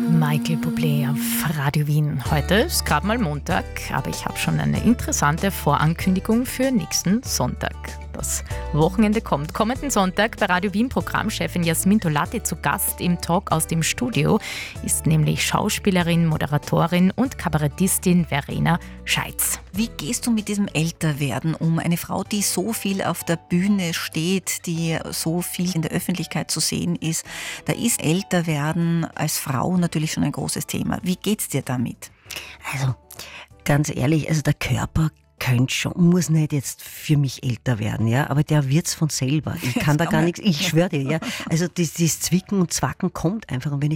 Michael Bublé auf Radio Wien. Heute ist gerade mal Montag, aber ich habe schon eine interessante Vorankündigung für nächsten Sonntag. Das Wochenende kommt. Kommenden Sonntag bei Radio Wien Programmchefin Jasmin Tolati zu Gast im Talk aus dem Studio ist nämlich Schauspielerin, Moderatorin und Kabarettistin Verena Scheitz. Wie gehst du mit diesem Älterwerden um? Eine Frau, die so viel auf der Bühne steht, die so viel in der Öffentlichkeit zu sehen ist, da ist Älterwerden als Frau natürlich schon ein großes Thema. Wie geht's dir damit? Also, ganz ehrlich, der Körper könnte schon, muss nicht jetzt für mich älter werden, ja, aber der wird's von selber. Ich kann da gar nichts, ich schwöre dir, ja. Also das Zwicken und Zwacken kommt einfach und wenn ich